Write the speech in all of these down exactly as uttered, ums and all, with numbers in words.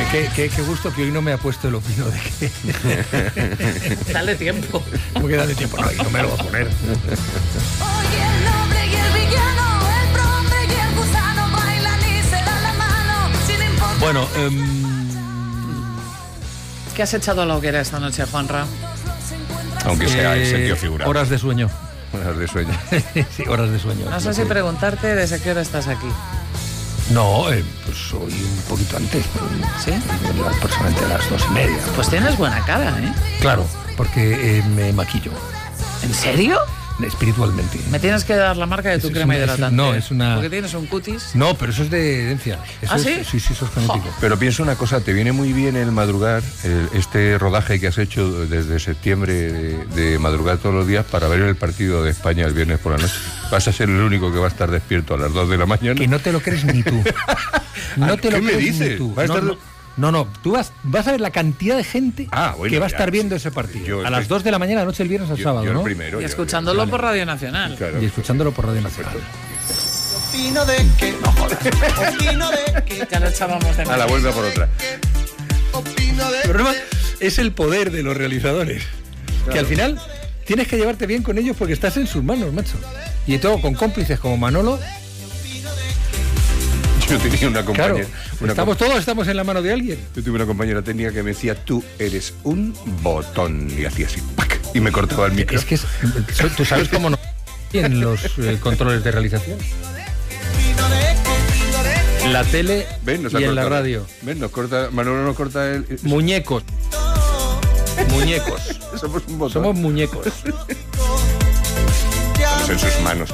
qué, qué, qué gusto que hoy no me ha puesto el opino de que... Dale tiempo. ¿Cómo que dale tiempo? No, no me lo va a poner. Oye, el noble y el villano, el prohombre y el gusano bailan y se dan la mano sin importar. Bueno, eh... ¿Qué has echado a la hoguera esta noche, Juanra? Aunque sea eh, en sentido figurado. horas de sueño. Horas de sueño. Sí, horas de sueño. No sé si preguntarte desde qué hora estás aquí. No, eh, pues hoy un poquito antes. ¿Sí? Aproximadamente a las dos y media. Pues tienes buena cara, ¿eh? Claro, porque eh, me maquillo. ¿En serio? Espiritualmente. Me tienes que dar la marca de tu Es crema una- es- hidratante. no, es una- Porque tienes un cutis. No, pero eso es de herencia. Eso ¿Ah, es- sí? Sí, sí, eso es genético. Pero pienso una cosa, te viene muy bien el madrugar, el- este rodaje que has hecho desde septiembre de, de madrugar todos los días para ver el partido de España el viernes por la noche. Vas a ser el único que va a estar despierto a las dos de la mañana. Que no te lo crees ni tú. No te ¿Qué lo me crees dices? ni tú. ¿Va a No, estar- no, no, no, tú vas, vas a ver la cantidad de gente Ah, bueno, que va a ya. estar viendo ese partido. Yo a las estoy- dos de la mañana, noche el viernes al Yo- sábado, yo el ¿no? primero. Y yo- escuchándolo vale. por Radio Nacional. Claro. Y escuchándolo por Radio Nacional. Opino de que, no jodas, opino de que, Ya lo echábamos de A la menos. vuelta por otra. opino de El problema es el poder de los realizadores. Que al final tienes que llevarte bien con ellos porque estás en sus manos, macho. Y todo con cómplices como Manolo. Yo tenía una Claro, compañera. una estamos, com- todos estamos en la mano de alguien. Yo tuve una compañera técnica que me decía, tú eres un botón. Y hacía así, ¡pac! Y me cortaba el micro. Es que es, tú sabes cómo no en los eh, controles de realización. En la tele ¿Ven? Nos ha y en la cortado. radio. ¿Ven? Nos corta, Manolo nos corta el... Muñecos. Muñecos. Somos un botón. Somos muñecos. Estamos en sus manos.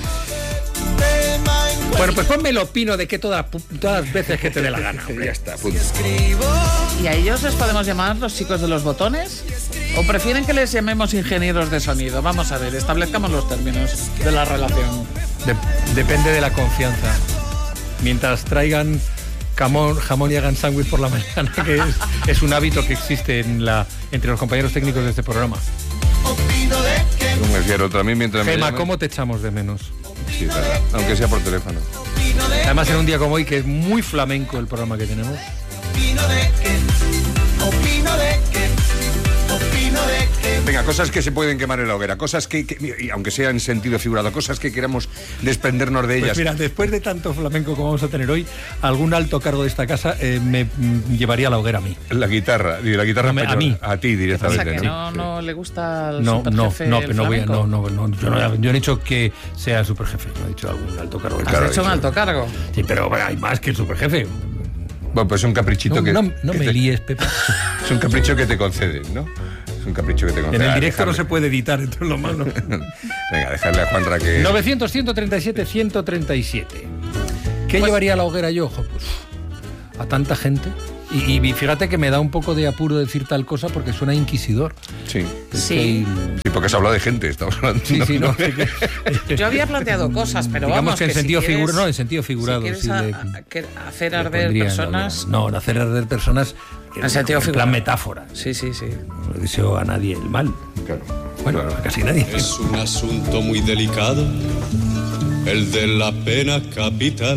Bueno, pues ponme el opino de que todas, todas las veces que te dé la gana. Ya está, punto. ¿Y a ellos les podemos llamar los chicos de los botones? ¿O prefieren que les llamemos ingenieros de sonido? Vamos a ver, establezcamos los términos de la relación. De- depende de la confianza. Mientras traigan jamón, jamón y hagan sándwich por la mañana, que es, es un hábito que existe en la, entre los compañeros técnicos de este programa. Como decía el otro, a mí mientras me Gema, llamen- ¿cómo te echamos de menos? Sí, es verdad. Aunque sea por teléfono. Además, en un día como hoy, que es muy flamenco el programa que tenemos. opino de que, opino de que, opino de que. Venga, cosas que se pueden quemar en la hoguera, cosas que, que- y aunque sea en sentido figurado, cosas que queramos desprendernos de ellas. Pues mira, después de tanto flamenco como vamos a tener hoy, algún alto cargo de esta casa eh, me mm, llevaría a la hoguera a mí. La guitarra, y la guitarra No, me- a española. mí. A ti O sea, directamente, que ¿no? no, Sí. no le gusta al No, no, superjefe no, el pero no voy a, flamenco. no, no, no, yo no, yo no he dicho que sea el superjefe, no he dicho algún alto cargo. del ¿Has Claro, hecho un eso. alto cargo? Sí, pero bueno, hay más que el superjefe. Bueno, pues es un caprichito No, que... no, no que me te- líes, Pepe. Es un capricho que te conceden, ¿no? Es un capricho que te En conceden. el Ah, directo no dejarle. se puede editar, entonces lo malo. Venga, dejarle a Juanra que... novecientos, ciento treinta y siete, ciento treinta y siete. ¿Qué Pues- llevaría a la hoguera yo? Jo, pues, a tanta gente. Y, y fíjate que me da un poco de apuro decir tal cosa porque suena inquisidor. Sí. Es Sí. que hay- Sí, porque has hablado de gente, estamos hablando... Sí, sí, no. Yo había planteado cosas, pero Digamos vamos, que en si sentido quieres- figurado, no, en sentido figurado. Si quieres sí, a- le- a- que- hacer le arder pondría en la personas... hoguera. No, no hacer arder personas En sentido en plan figurado. metáfora. Sí, sí, sí. No le deseo a nadie el mal. Claro. Bueno, a casi nadie. Es un asunto muy delicado, el de la pena capital,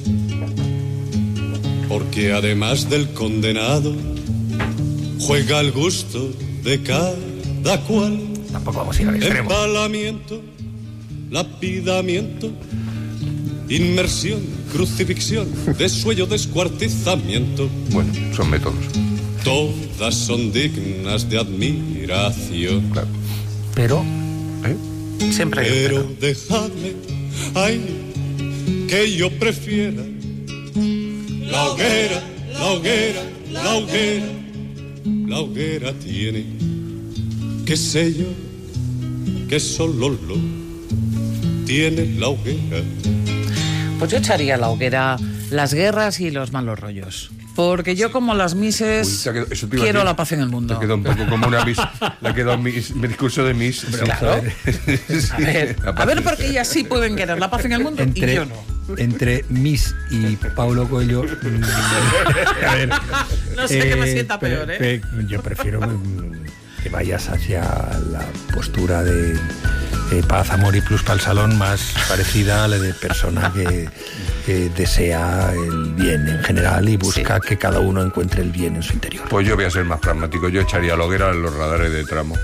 porque además del condenado, juega el gusto de cada cual. Tampoco vamos a ir al extremo. Empalamiento, lapidamiento, inmersión, crucifixión, desuello, descuartizamiento. Bueno, son métodos. Todas son dignas de admiración. Claro. Pero ¿Eh? Siempre hay un Pero pero. dejadme, ay, que yo prefiera la hoguera, la hoguera, la hoguera. La hoguera tiene, qué sé yo, que solo lo tiene la hoguera. Pues yo echaría a la hoguera las guerras y los malos rollos. Porque yo, como las Uy, mises, te ha quedado- eso te iba a quiero decir. la paz en el mundo. Te quedó un poco como una miss. Le ha quedado mis, mi discurso de miss. Claro. A ver, La a paz. ver, porque ellas sí pueden querer la paz en el mundo y entre, yo no. entre Miss y Paulo Coelho. mm, a ver, No sé qué me eh, sienta pre- peor, ¿eh? pre- yo prefiero mm, que vayas hacia la postura de, eh, paz, amor y plus para el salón, más parecida a la de persona que, que desea el bien en general y busca sí. que cada uno encuentre el bien en su interior. Pues yo voy a ser más pragmático, yo echaría la hoguera en los radares de tramo.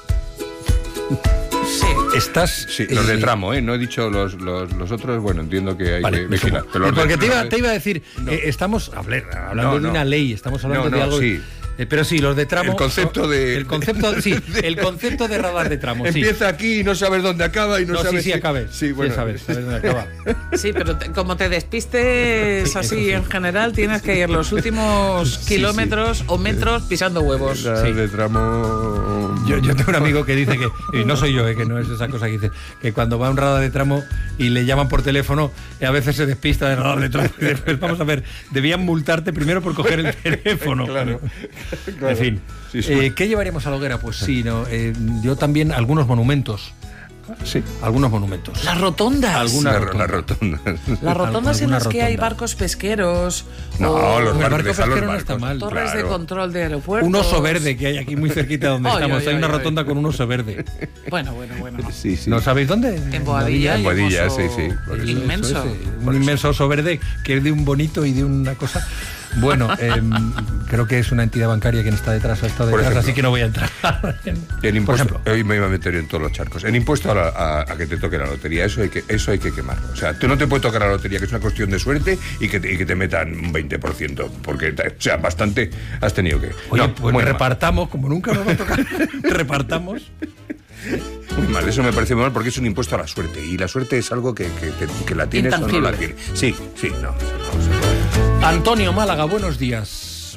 Sí. Estás... Sí, los de tramo, ¿eh? No he dicho los, los, los otros, bueno, entiendo que hay vale, que vigilar. Pero los porque de, te, iba, te iba a decir, no. eh, estamos hablando no, no. de una ley, estamos hablando no, no, de algo... Sí. Eh, pero sí, los de tramo... El concepto de... El concepto, sí, el concepto de radar de tramo, Empieza sí. aquí y no sabes dónde acaba y no, no sabes... Sí, sí, si... acabe. Sí, bueno. Sí, sabes, sabes dónde acaba. Sí, pero te, como te despistes sí, así sí. en general, tienes que ir los últimos sí, kilómetros sí. o metros pisando huevos. Sí. De tramo... Yo, yo tengo un amigo que dice que, y no soy yo, eh, que no es esa cosa que dice, que cuando va a un radar de tramo y le llaman por teléfono, a veces se despista del radar de tramo. Y después, vamos a ver, debían multarte primero por coger el teléfono. Claro, claro. En fin. Sí, sí. Eh, ¿Qué llevaríamos a la hoguera? Pues sí, no, eh, yo también algunos monumentos. Sí. Algunos monumentos. Las rotondas. Algunas la, rotondas. Las rotondas en las rotonda. que hay barcos pesqueros. No, o los el barcos, barco pesquero los no está mal. Torres claro. de control de aeropuertos. Un oso verde que hay aquí muy cerquita donde Ay, estamos. ay, hay ay, una ay. rotonda con un oso verde. Bueno, bueno, bueno. Sí, sí. ¿No sabéis dónde? En Boadilla. En Boadilla, sí, sí. Eso, inmenso. Eso, eso, un inmenso oso verde que es de un bonito y de una cosa. Bueno, eh, creo que es una entidad bancaria quien está detrás, ha estado detrás, ejemplo, así que no voy a entrar. En impuesto, por ejemplo, hoy me iba a meter en todos los charcos. En impuesto a, la, a, a que te toque la lotería, eso hay que eso hay que quemarlo. O sea, tú no te puedes tocar la lotería, que es una cuestión de suerte, y que te, y que te metan un veinte por ciento, porque, o sea, bastante has tenido que... Oye, no, pues repartamos, como nunca nos va a tocar, repartamos. Muy mal, eso me parece muy mal porque es un impuesto a la suerte, y la suerte es algo que, que, te, que la tienes o no la tienes. Sí, sí, no, no se puede. Antonio Málaga, buenos días.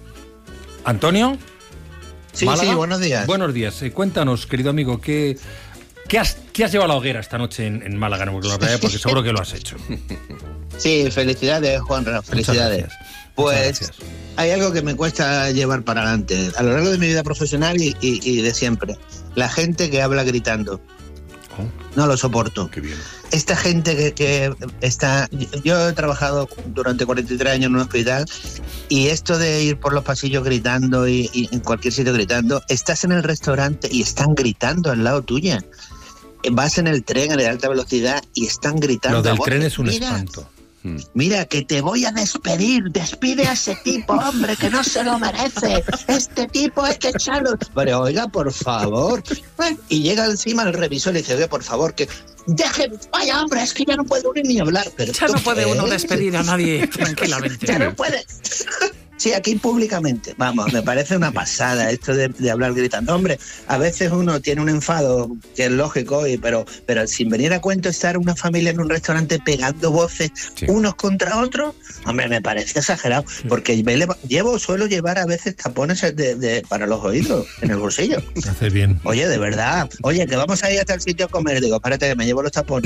¿Antonio? Sí, ¿Málaga? sí, buenos días. Buenos días. Eh, cuéntanos, querido amigo, ¿qué, qué, has, qué has llevado a la hoguera esta noche en, en Málaga? No, porque, porque seguro que lo has hecho. Sí, felicidades, Juanra, felicidades. Muchas gracias. Pues Muchas gracias. Hay algo que me cuesta llevar para adelante a lo largo de mi vida profesional y, y, y de siempre. La gente que habla gritando. Oh. No lo soporto. Qué bien. Esta gente que, que está... Yo he trabajado durante cuarenta y tres años en un hospital y esto de ir por los pasillos gritando y, y en cualquier sitio gritando, estás en el restaurante y están gritando al lado tuya. Vas en el tren de alta velocidad y están gritando. Lo del a voces. tren es un Mira, espanto. Mira, que te voy a despedir. Despide a ese tipo, hombre, que no se lo merece. Este tipo hay que echarlo. Pero oiga, por favor. Y llega encima el revisor y dice, oiga, por favor, que deje. Vaya, hombre, es que ya no puede uno ni hablar. Pero ya no puede qué? uno despedir a nadie tranquilamente. Ya no puede. Sí, aquí públicamente. Vamos, me parece una pasada esto de, de hablar gritando. Hombre, a veces uno tiene un enfado que es lógico, y, pero, pero sin venir a cuento estar una familia en un restaurante pegando voces sí. unos contra otros, hombre, me parece exagerado. Sí. Porque llevo, suelo llevar a veces tapones de, de, para los oídos en el bolsillo. Hace bien. Oye, de verdad. Oye, que vamos a ir hasta el sitio a comer. Digo, espérate que me llevo los tapones.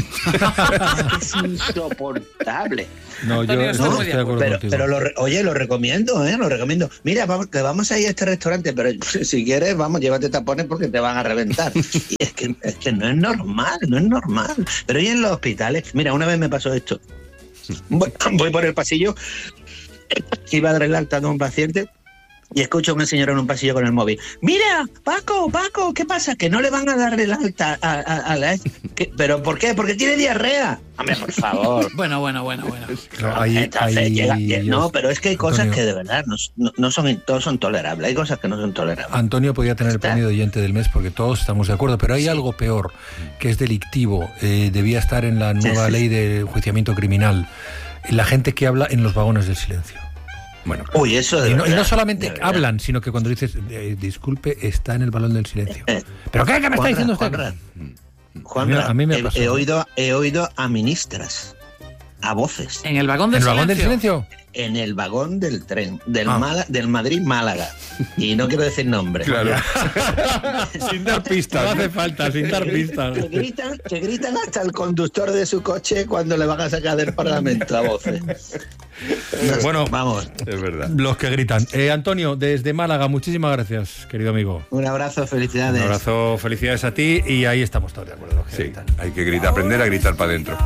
Es insoportable. No, yo no, estoy de acuerdo pero, contigo. Pero lo, oye, lo recomiendo, ¿eh? Lo recomiendo. Mira, vamos, que vamos a ir a este restaurante, pero si quieres, vamos, llévate tapones porque te van a reventar. Y es que, es que no es normal, no es normal. Pero y en los hospitales, mira, una vez me pasó esto. Voy, voy por el pasillo, iba a dar el alta de un paciente y escucho a una señora en un pasillo con el móvil. Mira, Paco, Paco, ¿qué pasa? Que no le van a dar el alta a, a, a la... ¿Qué? ¿Pero por qué? Porque tiene diarrea. Hombre, por favor. Bueno, bueno, bueno, bueno. No, hay, Entonces, hay, llega, llega, no, pero es que hay cosas Antonio, que de verdad no, no, no son, todos son tolerables. Hay cosas que no son tolerables. Antonio podía tener el premio de oyente del mes porque todos estamos de acuerdo, pero hay sí. algo peor, que es delictivo. Eh, debía estar en la nueva sí, sí. ley de enjuiciamiento criminal. La gente que habla en los vagones del silencio. Bueno, Uy, eso de y, no, verdad, y no solamente hablan, sino que cuando dices, eh, disculpe, está en el balón del silencio. Eh, ¿Pero qué, qué me Juanra, está diciendo usted? Juanra, Juanra, a mí, a mí me ha he, pasado. he, oído, he oído a ministras, a voces. ¿En el vagón del, ¿En el vagón del silencio? silencio? En el vagón del tren, del, ah. Mala, del Madrid-Málaga. Y no quiero decir nombre. Claro. Sin dar pistas. No hace falta, sin dar pistas. Que gritan, que gritan hasta el conductor de su coche cuando le van a sacar del Parlamento a voces. Bueno, vamos. Es verdad. Los que gritan. Eh, Antonio, desde Málaga, muchísimas gracias, querido amigo. Un abrazo, felicidades. Un abrazo, felicidades a ti y ahí estamos todos de acuerdo. Los que Sí, gritan. hay que gritar, aprender a gritar para adentro.